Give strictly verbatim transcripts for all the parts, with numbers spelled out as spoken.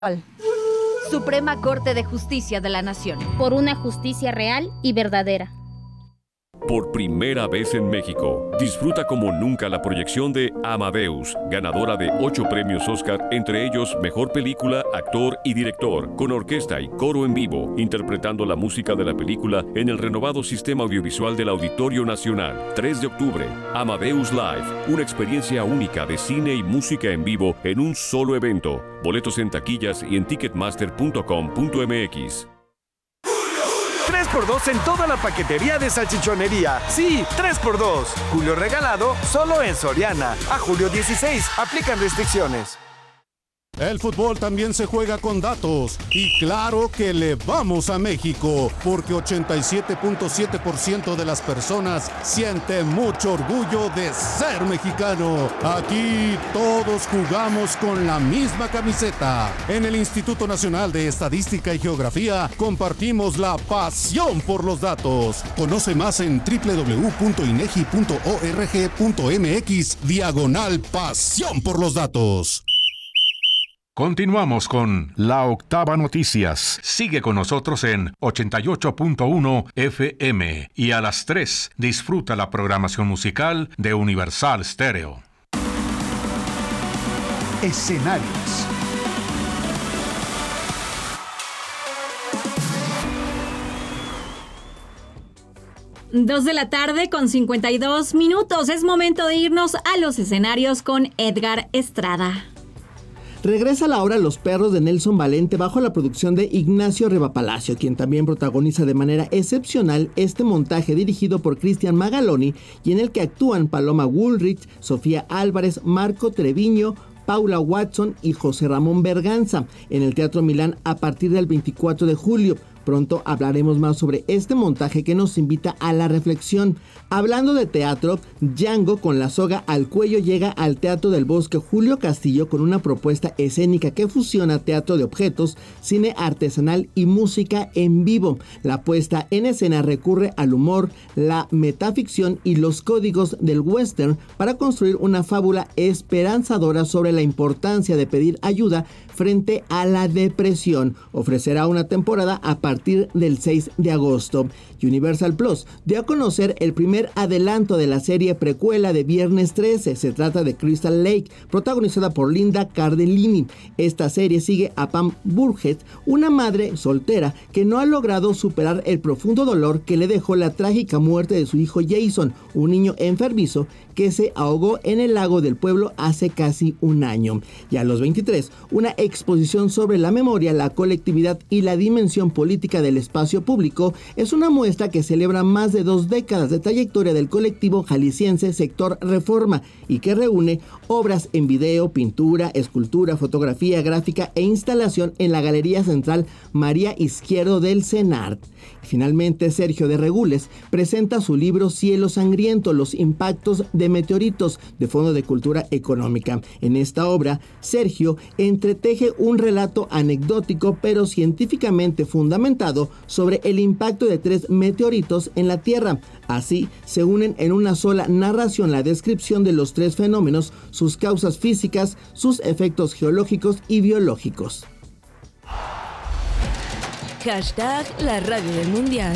Suprema Corte de Justicia de la Nación. Por una justicia real y verdadera. Por primera vez en México, disfruta como nunca la proyección de Amadeus, ganadora de ocho premios Oscar, entre ellos Mejor Película, Actor y Director, con orquesta y coro en vivo, interpretando la música de la película en el renovado sistema audiovisual del Auditorio Nacional. tres de octubre, Amadeus Live, una experiencia única de cine y música en vivo en un solo evento. Boletos en taquillas y en ticketmaster punto com punto m x. tres por dos en toda la paquetería de salchichonería. Sí, tres por dos. Julio regalado solo en Soriana. A julio dieciséis. Aplican restricciones. El fútbol también se juega con datos. Y claro que le vamos a México, porque ochenta y siete punto siete por ciento de las personas siente mucho orgullo de ser mexicano. Aquí todos jugamos con la misma camiseta. En el Instituto Nacional de Estadística y Geografía compartimos la pasión por los datos. Conoce más en doble u doble u doble u punto inegi punto org punto m x diagonal pasión por los datos. Continuamos con La Octava Noticias. Sigue con nosotros en ochenta y ocho punto uno F M y a las tres disfruta la programación musical de Universal Stereo. Escenarios. Dos de la tarde con cincuenta y dos minutos. Es momento de irnos a los escenarios con Edgar Estrada. Regresa la obra Los Perros de Nelson Valente bajo la producción de Ignacio Rivapalacio, quien también protagoniza de manera excepcional este montaje dirigido por Cristian Magaloni y en el que actúan Paloma Woolrich, Sofía Álvarez, Marco Treviño, Paula Watson y José Ramón Berganza en el Teatro Milán a partir del veinticuatro de julio. Pronto hablaremos más sobre este montaje que nos invita a la reflexión. Hablando de teatro, Django con la soga al cuello llega al Teatro del Bosque Julio Castillo con una propuesta escénica que fusiona teatro de objetos, cine artesanal y música en vivo. La puesta en escena recurre al humor, la metaficción y los códigos del western para construir una fábula esperanzadora sobre la importancia de pedir ayuda frente a la depresión. Ofrecerá una temporada a partir del seis de agosto. Universal Plus dio a conocer el primer adelanto de la serie precuela de Viernes trece. Se trata de Crystal Lake, protagonizada por Linda Cardellini. Esta serie sigue a Pam Burgess, una madre soltera que no ha logrado superar el profundo dolor que le dejó la trágica muerte de su hijo Jason, un niño enfermizo que se ahogó en el lago del pueblo hace casi un año. Y a los veintitrés, una exposición sobre la memoria, la colectividad y la dimensión política del espacio público es una muestra que celebra más de dos décadas de trayectoria del colectivo jalisciense Sector Reforma y que reúne obras en video, pintura, escultura, fotografía, gráfica e instalación en la Galería Central María Izquierdo del CENART. Finalmente, Sergio de Regules presenta su libro Cielo Sangriento, los impactos de meteoritos, de Fondo de Cultura Económica. En esta obra, Sergio entreteje un relato anecdótico pero científicamente fundamentado sobre el impacto de tres meteoritos en la Tierra. Así, se unen en una sola narración la descripción de los tres fenómenos, sus causas físicas, sus efectos geológicos y biológicos. Hashtag la radio del mundial.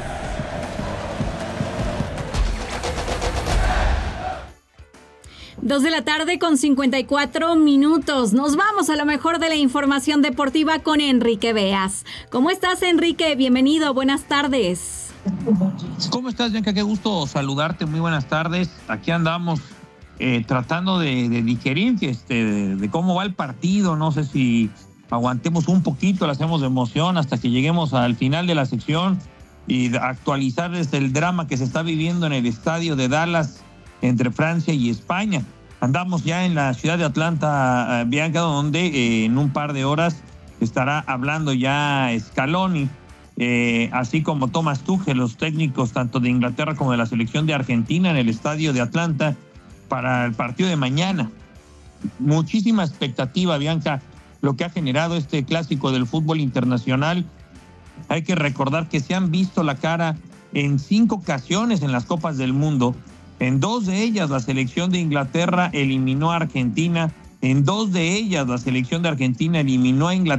Dos de la tarde con cincuenta y cuatro minutos. Nos vamos a lo mejor de la información deportiva con Enrique Beas. ¿Cómo estás, Enrique? Bienvenido, buenas tardes. ¿Cómo estás, Bianca? Qué gusto saludarte, muy buenas tardes. Aquí andamos eh, tratando de, de digerir este, de, de cómo va el partido. No sé si aguantemos un poquito, le hacemos de emoción hasta que lleguemos al final de la sección y actualizarles el drama que se está viviendo en el estadio de Dallas entre Francia y España. Andamos ya en la ciudad de Atlanta, Bianca, donde eh, en un par de horas estará hablando ya Scaloni, eh, así como Thomas Tuchel, los técnicos tanto de Inglaterra como de la selección de Argentina en el estadio de Atlanta para el partido de mañana. Muchísima expectativa, Bianca, lo que ha generado este clásico del fútbol internacional. Hay que recordar que se han visto la cara en cinco ocasiones en las Copas del Mundo. En dos de ellas, la selección de Inglaterra eliminó a Argentina En dos de ellas, la selección de Argentina eliminó a Inglaterra